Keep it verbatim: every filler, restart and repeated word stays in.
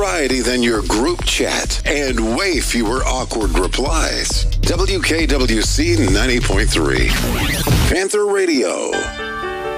variety than your group chat and way fewer awkward replies. W K W C ninety point three. Panther Radio.